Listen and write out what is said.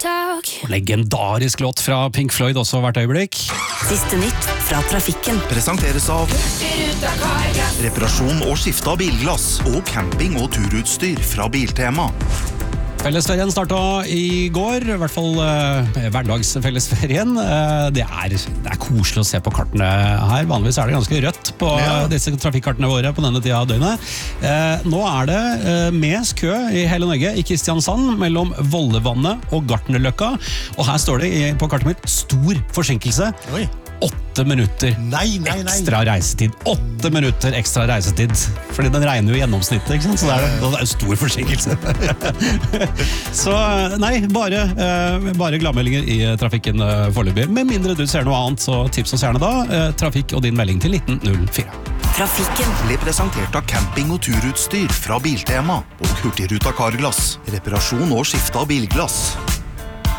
Og legendarisk låt fra Pink Floyd også hvert øyeblikk. Siste nytt fra trafikken. Presenteres av reparasjon og skifte av bilglass og camping- og turutstyr fra Biltema. Fellesferien startet i går, i hvert fall hverdagsfellesferien. Det er koselig å se på kartene her. Vanligvis er det ganske rødt på disse trafikkartene våre på denne tida av døgnet. Nå er det mest kø i hele Norge, i Kristiansand, mellom Vollevannet og Gartnerløkka. Og her står det på kartet mitt stor forsinkelse. 8 minutter ekstra reisetid. 8 minutter ekstra reisetid. Fordi den regner jo gjennomsnittet, ikke sant? Så det er jo stor forsinkelse. Så nei, bare gladmeldinger i trafikken foreløpig. Med mindre du ser noe annet, så tips oss gjerne da. Trafikk og din melding til 1904. Trafikken ble presentert av camping- og turutstyr fra Biltema og Hurtigruta Carglass. Reparasjon og skifte av bilglass.